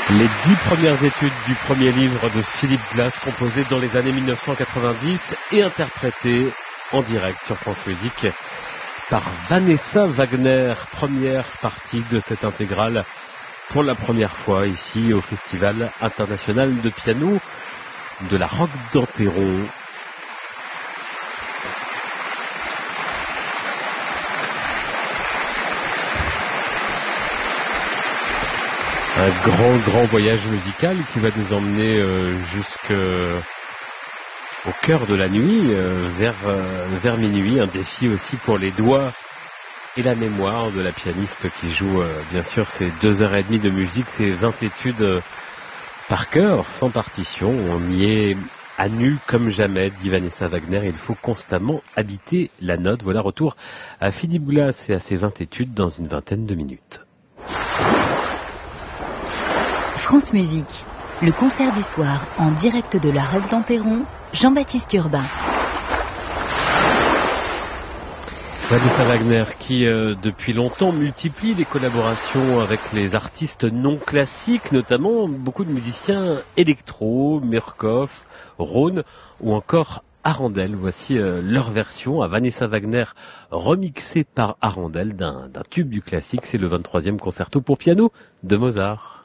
Les 10 premières études du premier livre de Philippe Glass, composé dans les années 1990 et interprété en direct sur France Musique par Vanessa Wagner. Première partie de cette intégrale pour la première fois ici au Festival international de piano de la Roque d'Enterron. Un grand voyage musical qui va nous emmener jusqu'au cœur de la nuit, vers minuit. Un défi aussi pour les doigts et la mémoire de la pianiste qui joue bien sûr ces 2h30 de musique, ces 20 études par cœur, sans partition. On y est à nu comme jamais, dit Vanessa Wagner. Il faut constamment habiter la note. Voilà, retour à Philippe Glass et à ses 20 études dans une vingtaine de minutes. France Musique, le concert du soir en direct de la Roque d'Enterron, Jean-Baptiste Urbain. Vanessa Wagner qui depuis longtemps multiplie les collaborations avec les artistes non classiques, notamment beaucoup de musiciens électro, Murkoff, Rhône ou encore Arandel. Voici leur version à Vanessa Wagner remixée par Arandel d'un tube du classique. C'est le 23e concerto pour piano de Mozart.